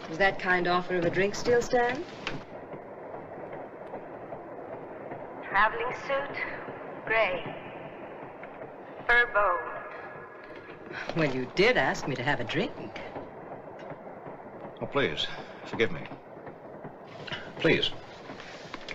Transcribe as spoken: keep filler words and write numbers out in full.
Does that kind offer of a drink still stand? Traveling suit, gray, fur bow. Well, you did ask me to have a drink. Oh, please, forgive me. Please.